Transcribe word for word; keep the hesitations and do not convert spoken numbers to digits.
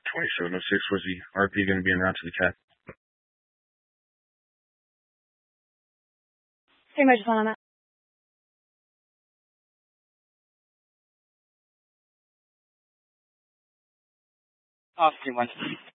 twenty-seven oh six, was the R P going to be en route to the cat? Pretty much just on that. Austin one.